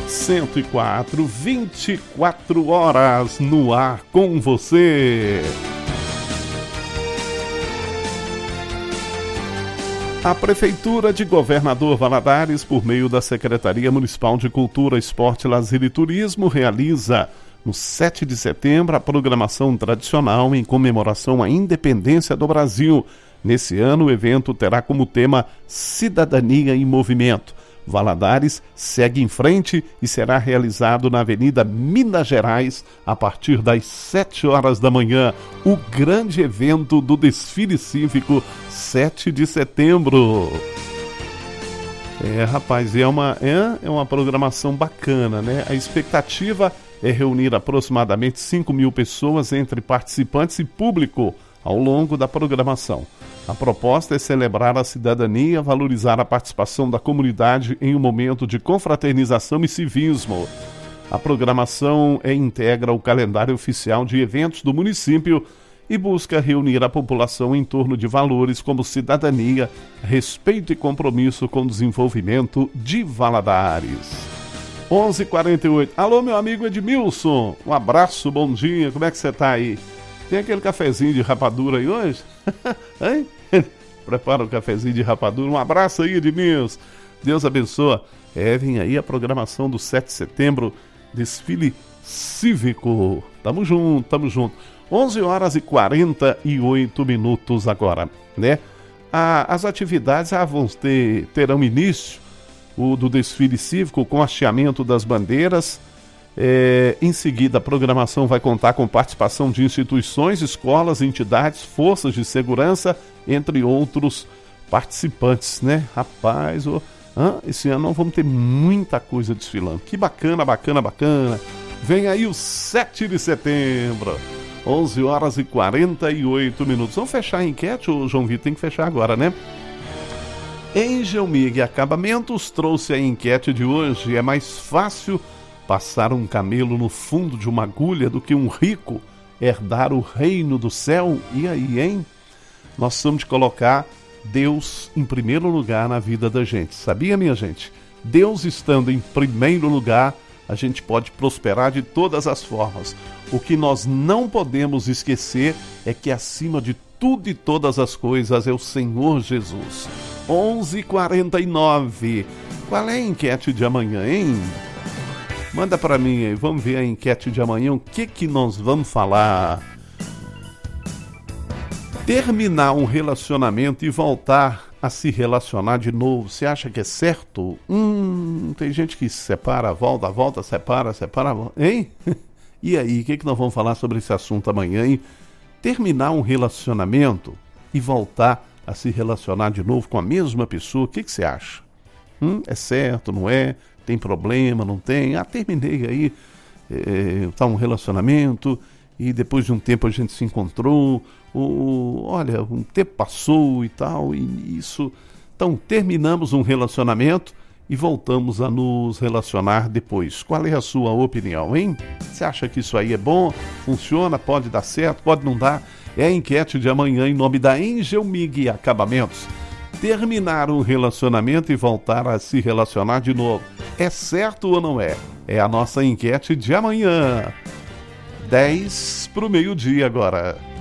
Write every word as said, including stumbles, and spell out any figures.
cento e quatro, vinte e quatro horas no ar com você. A Prefeitura de Governador Valadares, por meio da Secretaria Municipal de Cultura, Esporte, Lazer e Turismo, realiza no sete de setembro a programação tradicional em comemoração à independência do Brasil. Nesse ano, o evento terá como tema Cidadania em Movimento. Valadares segue em frente e será realizado na Avenida Minas Gerais a partir das sete horas da manhã, o grande evento do desfile cívico sete de setembro. É, rapaz, é uma, é, é uma programação bacana, né? A expectativa é reunir aproximadamente cinco mil pessoas entre participantes e público ao longo da programação. A proposta é celebrar a cidadania, valorizar a participação da comunidade em um momento de confraternização e civismo. A programação é, integra o calendário oficial de eventos do município e busca reunir a população em torno de valores como cidadania, respeito e compromisso com o desenvolvimento de Valadares. onze e quarenta e oito. Alô, meu amigo Edmilson. Um abraço, bom dia. Como é que você tá aí? Tem aquele cafezinho de rapadura aí hoje? Hein? Prepara o cafezinho de rapadura. Um abraço aí, Edmilson. Deus abençoe. É, vem aí a programação do sete de setembro, desfile cívico. Tamo junto, tamo junto. onze horas e quarenta e oito minutos agora, né? A, as atividades ah, vão ter, terão início o do desfile cívico com hasteamento das bandeiras. É, em seguida, a programação vai contar com participação de instituições, escolas, entidades, forças de segurança, entre outros participantes, né? Rapaz, oh, ah, esse ano nós vamos ter muita coisa desfilando. Que bacana, bacana, bacana. Vem aí o sete de setembro, onze horas e quarenta e oito minutos. Vamos fechar a enquete, o João Vitor tem que fechar agora, né? Angel Mig Acabamentos trouxe a enquete de hoje. É mais fácil passar um camelo no fundo de uma agulha do que um rico herdar o reino do céu? E aí, hein? Nós precisamos de colocar Deus em primeiro lugar na vida da gente. Sabia, minha gente? Deus estando em primeiro lugar, a gente pode prosperar de todas as formas. O que nós não podemos esquecer é que acima de tudo e todas as coisas é o Senhor Jesus. onze e quarenta e nove. Qual é a enquete de amanhã, hein? Manda para mim aí, vamos ver a enquete de amanhã, o que que nós vamos falar. Terminar um relacionamento e voltar a se relacionar de novo, você acha que é certo? Hum, tem gente que se separa, volta, volta, separa, separa, volta. Hein? E aí, o que que nós vamos falar sobre esse assunto amanhã, hein? Terminar um relacionamento e voltar a se relacionar de novo com a mesma pessoa, o que que você acha? Hum, é certo, não é? Tem problema, não tem? Ah, terminei aí, é, tá um relacionamento e depois de um tempo a gente se encontrou, ou, olha, um tempo passou e tal, e isso... Então, terminamos um relacionamento e voltamos a nos relacionar depois. Qual é a sua opinião, hein? Você acha que isso aí é bom? Funciona? Pode dar certo? Pode não dar? É a enquete de amanhã em nome da Angel Mig Acabamentos. Terminar um relacionamento e voltar a se relacionar de novo. É certo ou não é? É a nossa enquete de amanhã. dez para o meio-dia agora.